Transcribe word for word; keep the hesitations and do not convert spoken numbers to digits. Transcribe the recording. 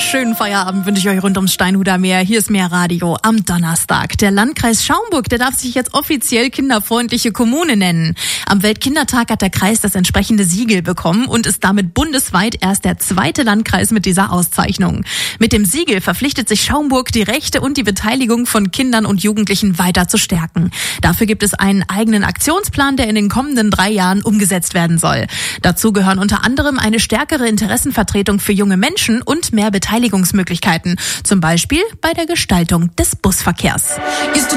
schönen Feierabend wünsche ich euch rund ums Steinhuder Meer. Hier ist Meerradio am Donnerstag. Der Landkreis Schaumburg, der darf sich jetzt offiziell kinderfreundliche Kommune nennen. Am Weltkindertag hat der Kreis das entsprechende Siegel bekommen und ist damit bundesweit erst der zweite Landkreis mit dieser Auszeichnung. Mit dem Siegel verpflichtet sich Schaumburg, die Rechte und die Beteiligung von Kindern und Jugendlichen weiter zu stärken. Dafür gibt es einen eigenen Aktionsplan, der in den kommenden drei Jahren umgesetzt werden soll. Dazu gehören unter anderem eine stärkere Interessenvertretung für junge Menschen und mehr Beteiligungsmöglichkeiten, zum Beispiel bei der Gestaltung des Busverkehrs.